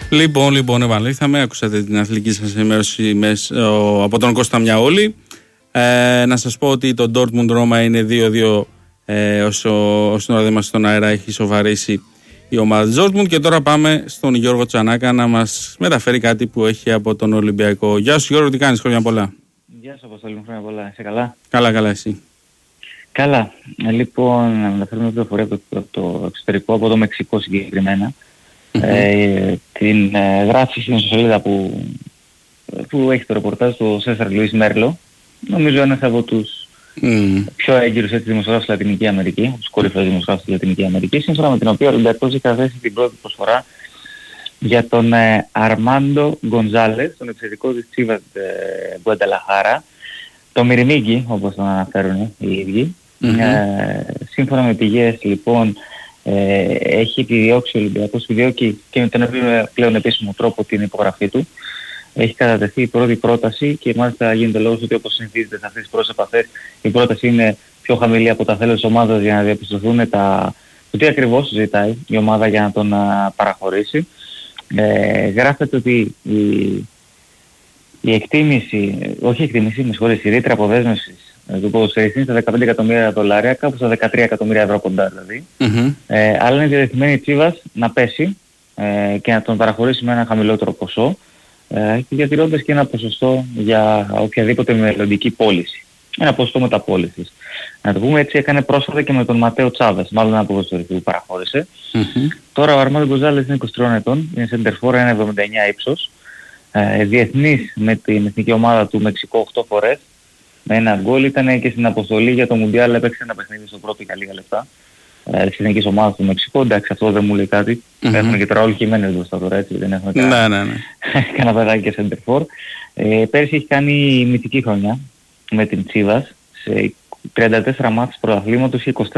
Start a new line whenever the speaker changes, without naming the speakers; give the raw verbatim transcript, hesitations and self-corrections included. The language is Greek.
Λοιπόν, λοιπόν, επανήλθαμε. Ακούσατε την αθλητική σας ενημέρωση από τον Κώστα Μιαόλη. Ε, να σας πω ότι το Dortmund Roma είναι δύο δύο ε, όσο, όσο ώρα δεν είμαστε στον αέρα, έχει σοβαρήσει η ομάδα της Dortmund. Και τώρα πάμε στον Γιώργο Τσανάκα να μας μεταφέρει κάτι που έχει από τον Ολυμπιακό. Γεια σου Γιώργο, τι κάνεις, χρόνια πολλά.
Γεια σου Αποστόλη μου, χρόνια πολλά. Είσαι καλά?
Καλά, καλά, εσύ?
Καλά. Ε, λοιπόν, να μεταφέρουμε μια πληροφορία από το, το εξωτερικό, από το Μεξικό συγκεκριμένα. Mm-hmm. Ε, την ε, γράφει στην ιστοσελίδα που, που έχει το ρεπορτάζ του Σέσαρ Λουίς Μέρλο. Νομίζω ένας από τους mm. πιο έγκυρους δημοσιογράφους στη Λατινική Αμερική, από τους κορυφαίους δημοσιογράφους στη Λατινική Αμερική, σύμφωνα με την οποία ο Ολυμπιακός έχει καταθέσει την πρώτη προσφορά για τον ε, Αρμάντο Γκονζάλες, τον επιθετικό της Τσίβας Γκουανταλαχάρα, το Μυριμίγκι, όπως τον αναφέρουν οι ίδιοι. Mm-hmm. Ε, σύμφωνα με πηγές, λοιπόν, ε, έχει επιδιώξει ο Ολυμπιακός, επιδιώκει και με τον πλέον επίσημο τρόπο την υπογραφή του. Έχει κατατεθεί η πρώτη πρόταση και μάλιστα γίνεται λόγος ότι, όπως συνηθίζεται σε αυτές τις πρώτες επαφές, η πρόταση είναι πιο χαμηλή από τα θέλω της ομάδας για να διαπιστωθούν τα... το τι ακριβώς ζητάει η ομάδα για να τον α, παραχωρήσει. Ε, γράφεται ότι η, η εκτίμηση, όχι η εκτίμηση, με συγχωρείς, η ρήτρα αποδέσμευσης του ποδοσφαιριστή είναι στα δεκαπέντε εκατομμύρια δολάρια, κάπου στα δεκατρία εκατομμύρια ευρώ κοντά δηλαδή. Mm-hmm. Ε, αλλά είναι διατεθειμένη η Τσίβας να πέσει ε, και να τον παραχωρήσει με ένα χαμηλότερο ποσό, ε, και διατηρώντας και ένα ποσοστό για οποιαδήποτε μελλοντική πώληση. Ένα ποσοστό μεταπώλησης. Να το πούμε έτσι, έκανε πρόσφατα και με τον Ματέο Τσάβες, μάλλον ένα ποδοσφαιριστή που παραχώρησε. Mm-hmm. Τώρα ο Αρμάντο Γκονζάλες είναι είκοσι τριών ετών, είναι σεντερφόρ, ένα εβδομήντα εννιά ύψος. Ε, διεθνής με την εθνική ομάδα του Μεξικό οκτώ φορές, με ένα γκολ, ήταν και στην αποστολή για το Μουντιάλ, έπαιξε ένα παιχνίδι στο πρώτο για λίγα λεπτά. Ε, της εθνικής ομάδας του Μεξικό, εντάξει, αυτό δεν μου λέει κάτι. Mm-hmm. Έχουν και τώρα όλοι χειμένες μπροστά τώρα, έτσι, δεν έχουν
κανένα ναι, ναι, ναι.
παιδάκι και σεντερφόρ. Ε, πέρυσι έχει κάνει μυθική χρονιά με την Τσίβας, σε τριάντα τέσσερα μάτς πρωταθλήματος και είκοσι